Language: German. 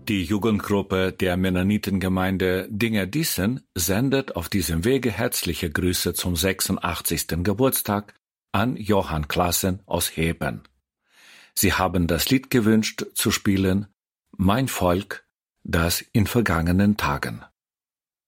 Die Jugendgruppe der Mennonitengemeinde Dingerdießen sendet auf diesem Wege herzliche Grüße zum 86. Geburtstag an Johann Klassen aus Heben. Sie haben das Lied gewünscht zu spielen »Mein Volk«, das in vergangenen Tagen.